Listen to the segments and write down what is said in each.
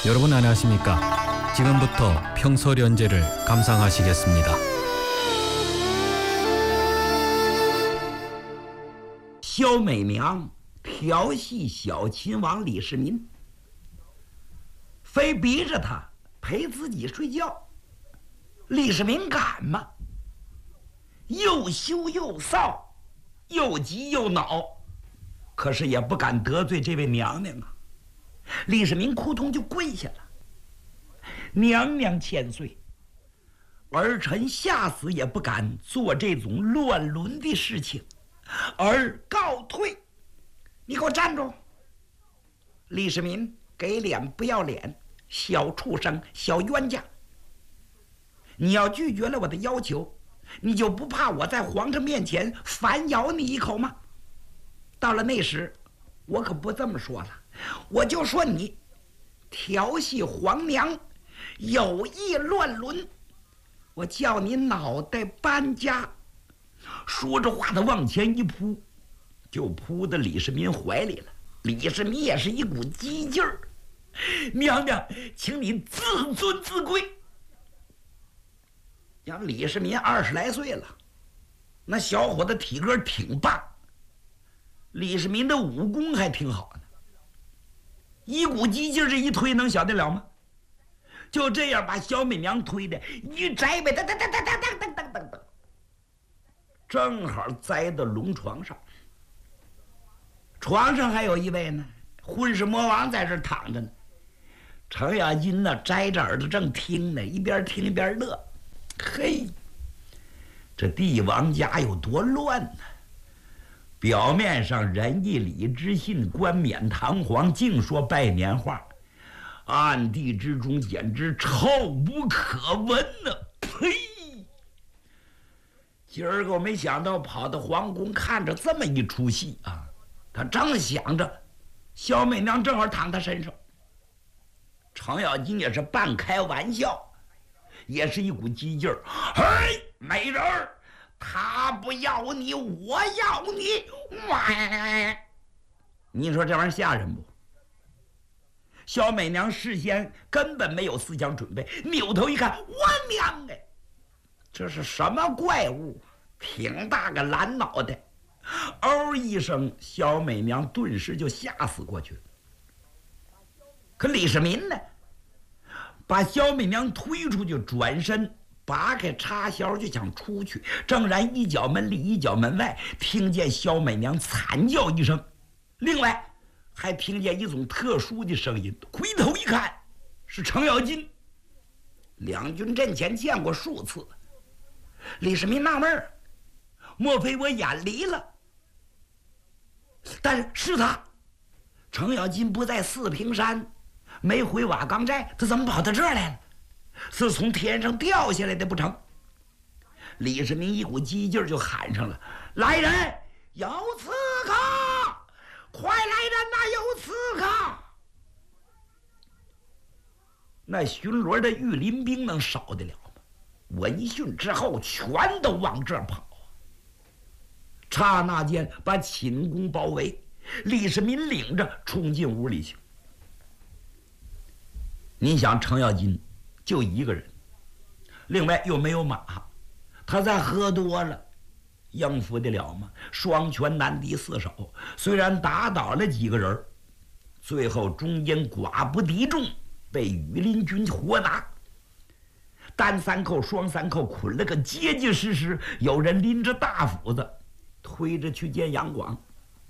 여러분 안녕하십니까? 지금부터 평서련제를 감상하시겠습니다. 小美娘调戏小秦王李世民，非逼着他陪自己睡觉。李世民敢吗？又羞又臊，又急又恼，可是也不敢得罪这位娘娘啊。李世民扑通就跪下了：“娘娘千岁，儿臣下死也不敢做这种乱伦的事情，儿告退。”你给我站住！李世民给脸不要脸，小畜生，小冤家！你要拒绝了我的要求，你就不怕我在皇上面前反咬你一口吗？到了那时，我可不这么说了，我就说你调戏皇娘，有意乱伦，我叫你脑袋搬家！说着话，他往前一扑，就扑到李世民怀里了。李世民也是一股激劲儿：“娘娘，请你自尊自贵。”让李世民20来岁了，那小伙子体格挺棒，李世民的武功还挺好呢。一股激劲这一推，能晓得了吗？就这样把小美娘推的一摘呗，噔噔噔噔噔噔噔噔噔，正好栽到龙床上。床上还有一位呢，混世魔王在这躺着呢。程咬金呢，摘着耳朵正听呢，一边听一边乐。嘿，这帝王家有多乱呢？表面上仁义礼智信，冠冕堂皇，净说拜年话，暗地之中简直臭不可闻呢！呸！今儿个我没想到跑到皇宫看着这么一出戏啊！他正想着，小美娘正好躺他身上。程咬金也是半开玩笑，也是一股激劲儿。嘿，美人儿，他不要你，我要你！你说这玩意儿吓人不？小美娘事先根本没有思想准备，扭头一看，我娘哎，这是什么怪物？挺大个蓝脑袋！嗷一声，小美娘顿时就吓死过去了。可李世民呢，把小美娘推出去，转身拔开插销就想出去，正然一脚门里一脚门外，听见小美娘惨叫一声，另外还听见一种特殊的声音。回头一看，是程咬金。两军阵前见过数次，李世民纳闷儿，莫非我眼离了？但是是他，程咬金不在四平山，没回瓦岗寨，他怎么跑到这儿来了？是从天上掉下来的不成？李世民一股激劲就喊上了：“来人，有刺客！快来人呐，有刺客！”那巡逻的御林兵能少得了吗？闻讯之后，全都往这儿跑。刹那间把寝宫包围，李世民领着冲进屋里去。你想，程咬金就一个人，另外又没有马，他再喝多了，应付得了吗？双拳难敌四手，虽然打倒了几个人，最后中间寡不敌众，被羽林军活拿。单三扣双三扣捆了个结结实实，有人拎着大斧子推着去见杨广。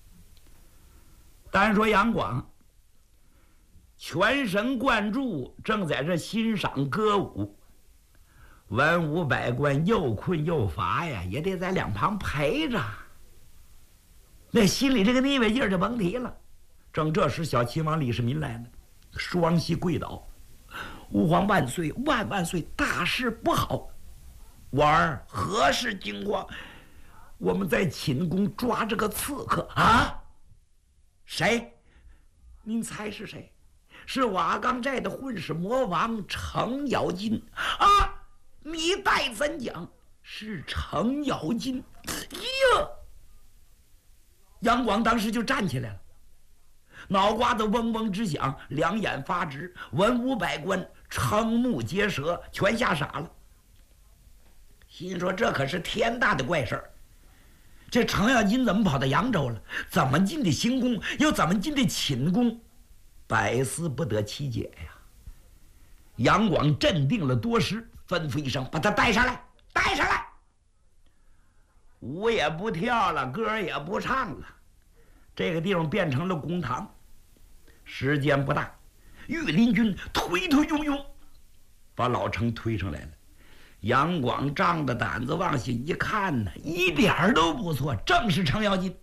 单说杨广全神贯注，正在这欣赏歌舞，文武百官又困又乏呀，也得在两旁陪着。那心里这个腻歪劲儿就甭提了。正这时，小秦王李世民来了，双膝跪倒：“吾皇万岁，万万岁！大事不好！我儿何事惊慌？我们在寝宫抓着个刺客啊！谁？您猜是谁？是瓦岗寨的混世魔王程咬金啊！你待怎讲？是程咬金呀！”杨广当时就站起来了， 脑瓜子嗡嗡直响，两眼发直，文武百官瞠目结舌，全吓傻了。心说这可是天大的怪事儿，这程咬金怎么跑到扬州了？怎么进的行宫？又怎么进的寝宫？百思不得其解呀。杨广镇定了多时，吩咐一声：“把他带上来，带上来！”舞也不跳了，歌也不唱了，这个地方变成了公堂。时间不大，御林军推推拥拥把老程推上来了。杨广仗着胆子往下一看呢，一点儿都不错，正是程咬金。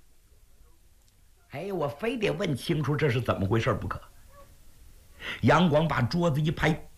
哎，我非得问清楚这是怎么回事不可。杨广把桌子一拍，咚！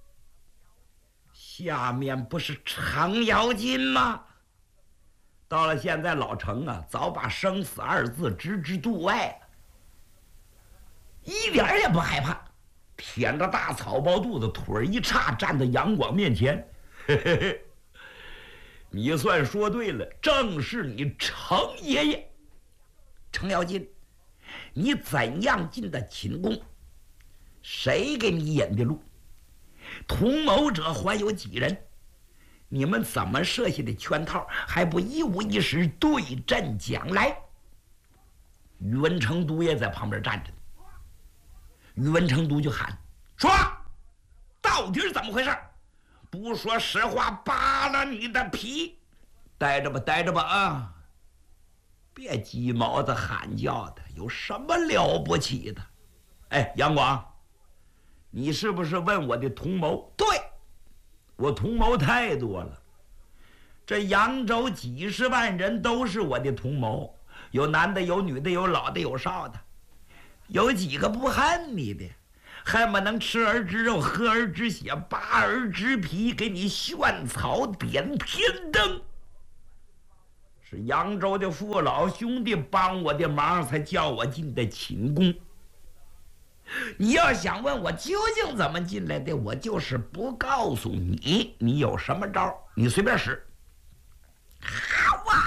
下面不是程咬金吗？到了现在，老程啊，早把生死二字置之度外了，一点也不害怕，舔着大草包肚子，腿儿一叉，站在杨广面前。嘿嘿嘿，你算说对了，正是你程爷爷。程咬金，你怎样进的秦宫？谁给你引的路？同谋者还有几人？你们怎么设下的圈套，还不一五一十对阵讲来？宇文成都也在旁边站着呢。宇文成都就喊说：“到底是怎么回事？不说实话，扒了你的皮！待着吧，待着吧啊！别鸡毛子喊叫的，有什么了不起的？哎，杨广，你是不是问我的同谋？对，我同谋太多了。这扬州几十万人都是我的同谋，有男的，有女的，有老的，有少的。有几个不恨你的，恨不能吃儿之肉，喝儿之血，扒儿之皮，给你炫草点天灯。是扬州的父老兄弟帮我的忙，才叫我进的寝宫。你要想问我究竟怎么进来的，我就是不告诉你。你有什么招，你随便使。好啊，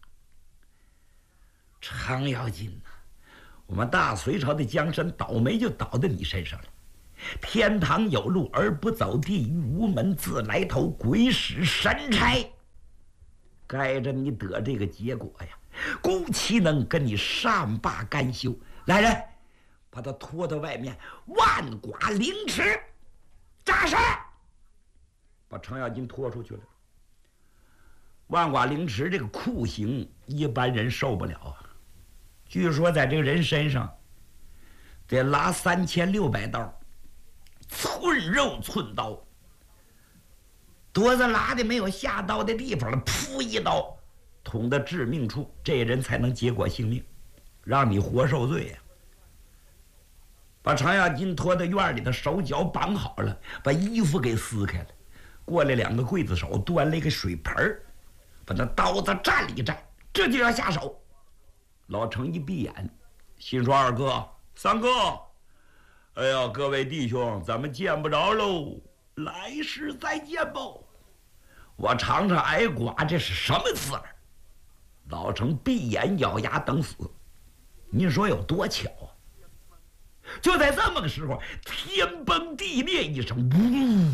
程咬金呐，我们大隋朝的江山倒霉就倒在你身上了。天堂有路而不走，地狱无门自来投，鬼使神差，该着你得这个结果呀！姑岂能跟你善罢甘休？来人，把他拖到外面，万剐凌迟，扎实！把程咬金拖出去了。万剐凌迟这个酷刑，一般人受不了啊！据说在这个人身上得拉3600刀，寸肉寸刀，多子拉的没有下刀的地方了，噗一刀捅到致命处，这人才能结果性命，让你活受罪呀！把程咬金拖到院里头，手脚绑好了，把衣服给撕开了。过来2个刽子手，端了一个水盆，把那刀子蘸了一蘸，这就要下手。老程一闭眼，心说：“二哥、三哥，哎呀，各位弟兄，咱们见不着喽，来世再见吧。我尝尝挨剐这是什么滋味。”老程闭眼咬牙等死。您说有多巧啊？就在这么个时候，天崩地裂一声，呜，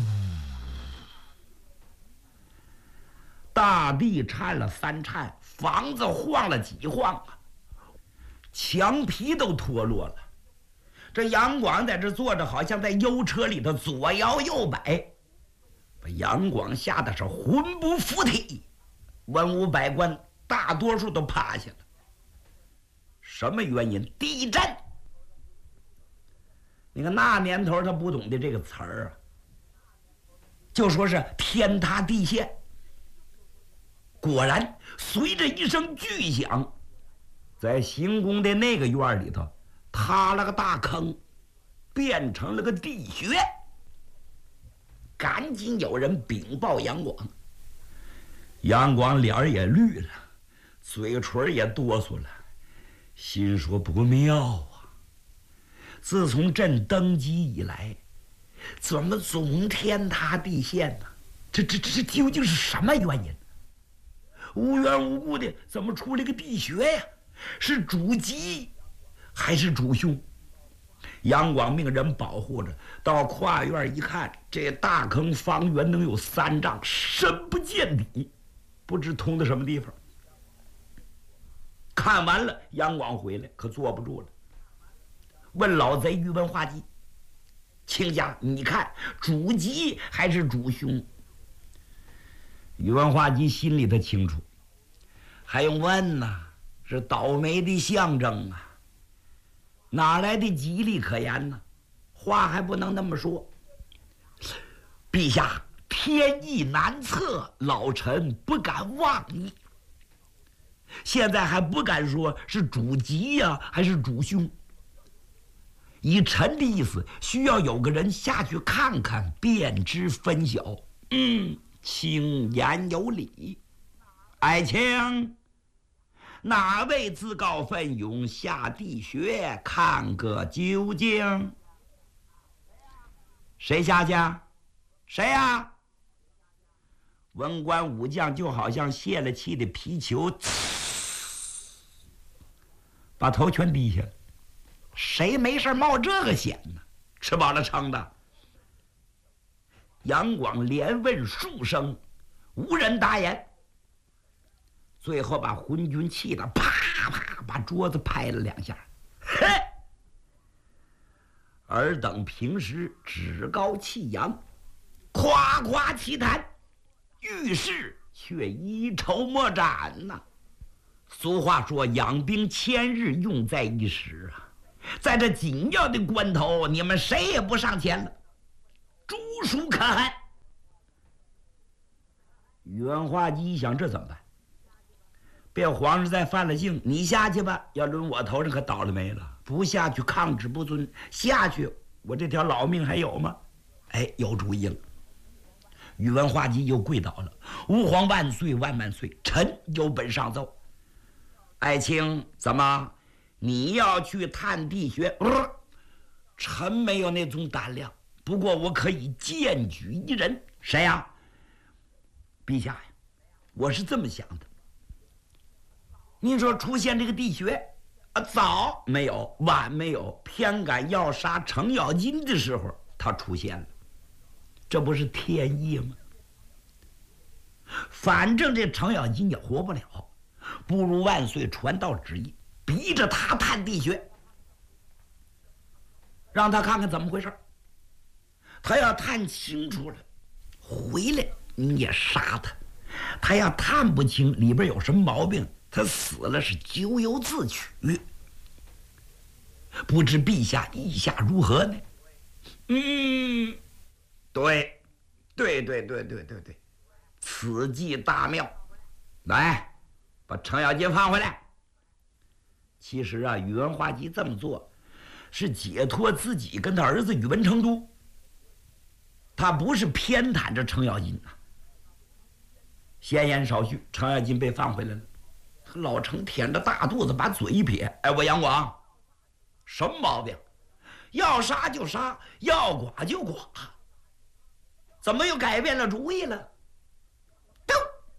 大地颤了3颤，房子晃了几晃啊，墙皮都脱落了。这杨广在这坐着，好像在幽车里头左摇右摆，把杨广吓得是魂不附体。文武百官大多数都趴下了。什么原因？地震。你看那年头他不懂得这个词儿啊，就说是天塌地陷。果然随着一声巨响，在行宫的那个院里头塌了个大坑，变成了个地穴。赶紧有人禀报杨广。杨广脸儿也绿了，嘴唇也哆嗦了，心说不妙啊！自从朕登基以来，怎么总天塌地陷呢？这究竟是什么原因？无缘无故的怎么出了个地穴呀？是主疾还是主凶？杨广命人保护着，到跨院一看，这大坑方圆能有3丈，深不见底，不知通到什么地方。看完了，杨广回来可坐不住了，问老贼宇文化及：“卿家，你看主吉还是主凶？”宇文化及心里头清楚，还用问呐？是倒霉的象征啊！哪来的吉利可言呢？话还不能那么说。陛下，天意难测，老臣不敢妄议。现在还不敢说是主吉呀，还是主凶。以臣的意思，需要有个人下去看看，便知分晓。卿言有理。爱卿，哪位自告奋勇下地穴看个究竟？谁下去？谁呀？文官武将就好像泄了气的皮球，把头全低下了。谁没事冒这个险呢？吃饱了撑的。杨广连问数声，无人答言。最后把昏君气得啪啪把桌子拍了2下。嘿！尔等平时趾高气扬，夸夸其谈，遇事却一筹莫展呐。俗话说，养兵千日，用在一时啊。在这紧要的关头，你们谁也不上前了，诛属可汗。宇文化及一想，这怎么办？别皇上再犯了境，你下去吧，要轮我头上可倒了霉了。不下去抗旨不遵，下去我这条老命还有吗？哎，有主意了。宇文化及又跪倒了：“吾皇万岁万万岁！臣有本上奏。爱卿，怎么你要去探地穴？臣没有那种胆量，不过我可以荐举一人。谁呀？陛下呀，我是这么想的。您说出现这个地穴早没有，晚没有，偏赶要杀程咬金的时候，他出现了，这不是天意吗？反正这程咬金也活不了，不如万岁传道旨意，逼着他探地穴，让他看看怎么回事。他要探清楚了，回来你也杀他；他要探不清里边有什么毛病，他死了是咎由自取。不知陛下意下如何呢？对，此计大妙。来，把程咬金放回来。其实啊，宇文化及这么做，是解脱自己跟他儿子宇文成都。他不是偏袒着程咬金呐。闲言少叙，程咬金被放回来了。老程舔着大肚子，把嘴一撇：“哎，我杨广，什么毛病？要杀就杀，要剐就剐，怎么又改变了主意了？”噔！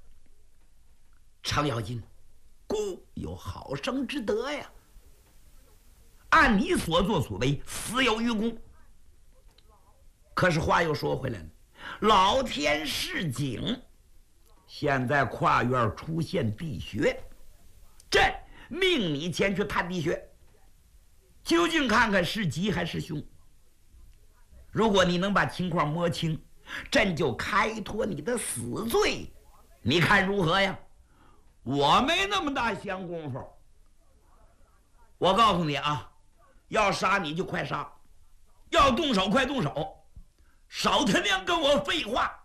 程咬金，孤有好生之德呀！按你所作所为，死有余辜。可是话又说回来了，老天示警，现在跨院出现地穴，朕命你前去探地穴，究竟看看是吉还是凶。如果你能把情况摸清，朕就开脱你的死罪，你看如何呀？我没那么大闲工夫。我告诉你啊，要杀你就快杀，要动手快动手，少他娘跟我废话。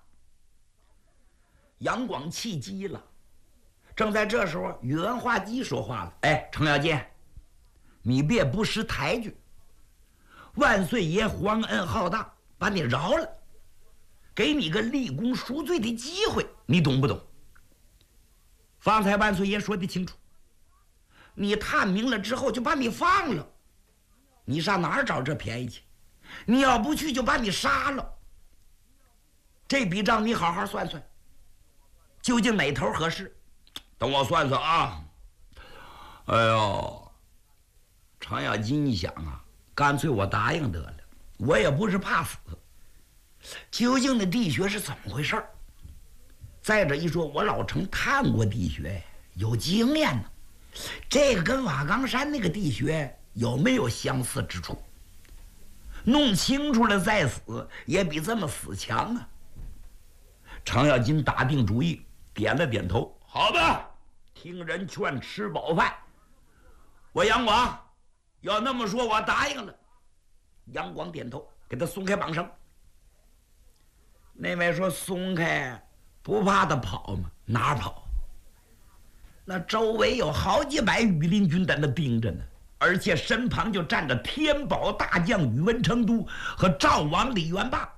杨广气急了。正在这时候，宇文化及说话了：“哎，程咬金，你别不识抬举。万岁爷皇恩浩荡，把你饶了，给你个立功赎罪的机会，你懂不懂？方才万岁爷说的清楚，你探明了之后就把你放了，你上哪儿找这便宜去？你要不去就把你杀了。这笔账你好好算算，究竟哪头合适？等我算算啊。哎呦， 程咬金一想啊，干脆我答应得了，我也不是怕死。究竟那地穴是怎么回事儿？再者一说，我老程探过地穴，有经验呢。这个跟瓦岗山那个地穴有没有相似之处？弄清楚了再死，也比这么死强啊。程咬金打定主意，点了点头，好吧，听人劝，吃饱饭。我杨广要那么说，我答应了。杨广点头，给他松开绑绳。那位说松开，不怕他跑吗？哪儿跑？那周围有好几百羽林军在那盯着呢，而且身旁就站着天宝大将宇文成都和赵王李元霸。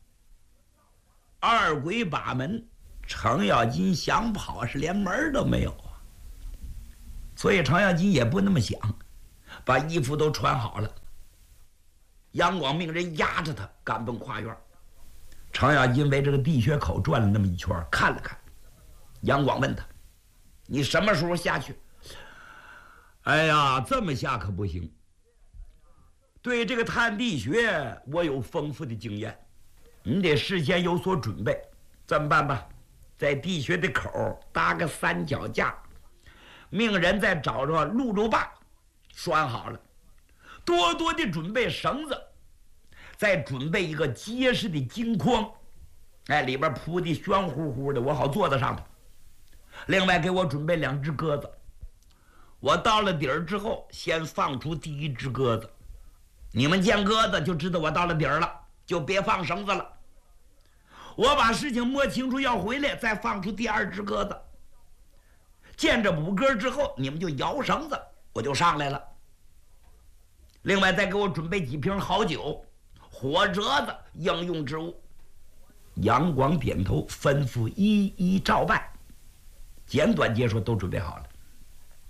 二鬼把门，程咬金想跑是连门都没有啊。所以程咬金也不那么想，把衣服都穿好了。杨广命人押着他赶奔花园。程咬金围这个地穴口转了那么一圈，看了看。杨广问他：“你什么时候下去？”哎呀，这么下可不行。对这个探地穴，我有丰富的经验，你得事先有所准备。这么办吧，在地穴的口搭个三脚架，命人再找着辘轳把拴好了，多多的准备绳子，再准备一个结实的金筐，哎，里边铺的玄乎乎的，我好坐在上头。另外给我准备2只鸽子，我到了底儿之后，先放出第1只鸽子，你们见鸽子就知道我到了底儿了，就别放绳子了。我把事情摸清楚要回来，再放出第2只鸽子。见着母鸽之后，你们就摇绳子，我就上来了。另外再给我准备几瓶好酒，火折子，应用之物。杨广点头，吩咐一一照办。简短结说，都准备好了。